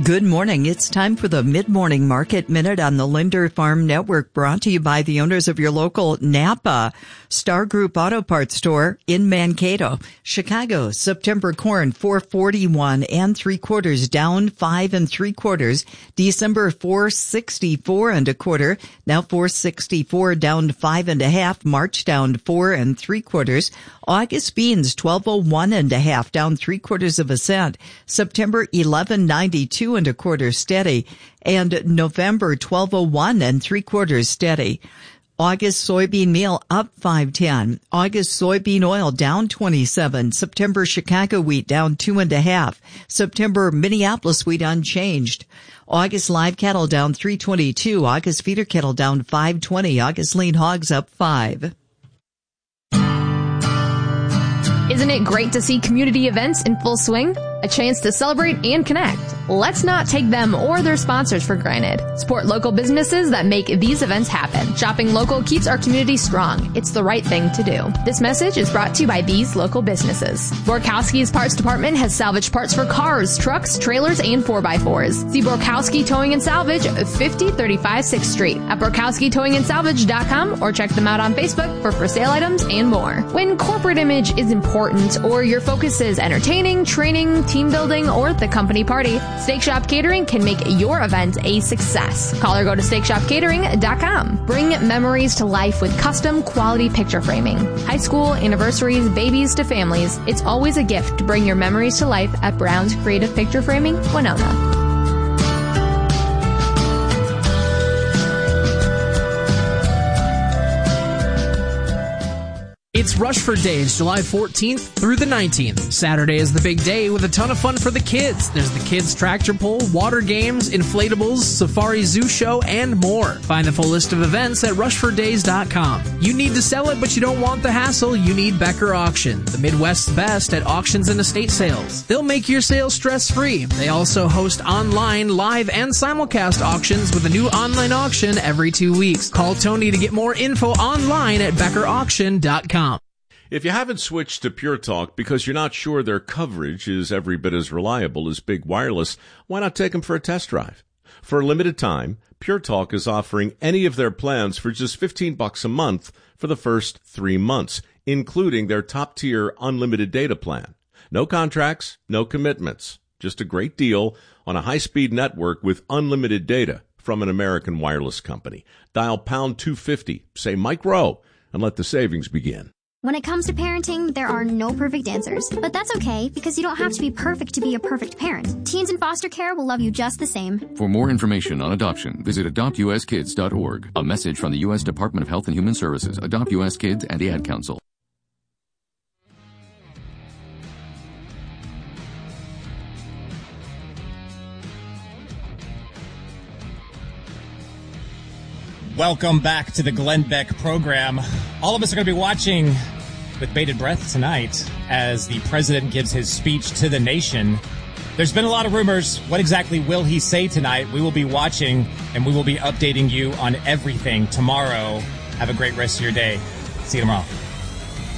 Good morning. It's time for the Mid-Morning Market Minute on the Linder Farm Network, brought to you by the owners of your local Napa Star Group Auto Parts store in Mankato. Chicago, September corn, 441 3/4, down 5 3/4. December, 464 1/4, now 464, down 5 1/2. March, down 4 3/4. August beans, 1201 1/2, down 3/4 cent. September, 1192 1/4, steady, and November 1201 3/4, steady. August soybean meal up 5.10. August soybean oil down 27. September Chicago wheat down 2 1/2. September Minneapolis wheat unchanged. August live cattle down 3.22. August feeder cattle down 5.20. August lean hogs up 5. Isn't it great to see community events in full swing? A chance to celebrate and connect. Let's not take them or their sponsors for granted. Support local businesses that make these events happen. Shopping local keeps our community strong. It's the right thing to do. This message is brought to you by these local businesses. Borkowski's Parts Department has salvage parts for cars, trucks, trailers, and 4x4s. See Borkowski Towing and Salvage, 5035 6th Street at BorkowskiTowingandSalvage.com, or check them out on Facebook for sale items and more. When corporate image is important, or your focus is entertaining, training, team building, or the company party, Steak Shop Catering can make your event a success. Call or go to SteakShopCatering.com. Bring memories to life with custom quality picture framing. High school, anniversaries, babies to families. It's always a gift to bring your memories to life at Brown's Creative Picture Framing, Winona. It's Rushford Days, July 14th through the 19th. Saturday is the big day with a ton of fun for the kids. There's the kids' tractor pull, water games, inflatables, safari zoo show, and more. Find the full list of events at rushforddays.com. You need to sell it, but you don't want the hassle. You need Becker Auction, the Midwest's best at auctions and estate sales. They'll make your sales stress-free. They also host online, live, and simulcast auctions with a new online auction every 2 weeks. Call Tony to get more info online at beckerauction.com. If you haven't switched to Pure Talk because you're not sure their coverage is every bit as reliable as Big Wireless, why not take them for a test drive? For a limited time, Pure Talk is offering any of their plans for just $15 a month for the first 3 months, including their top-tier unlimited data plan. No contracts, no commitments. Just a great deal on a high-speed network with unlimited data from an American wireless company. Dial pound 250, say Mike Rowe, and let the savings begin. When it comes to parenting, there are no perfect answers. But that's okay, because you don't have to be perfect to be a perfect parent. Teens in foster care will love you just the same. For more information on adoption, visit adoptuskids.org. A message from the U.S. Department of Health and Human Services, Adopt U.S. Kids, and the Ad Council. Welcome back to the Glenn Beck program. All of us are going to be watching with bated breath tonight as the president gives his speech to the nation. There's been a lot of rumors. What exactly will he say tonight? We will be watching, and we will be updating you on everything tomorrow. Have a great rest of your day. See you tomorrow.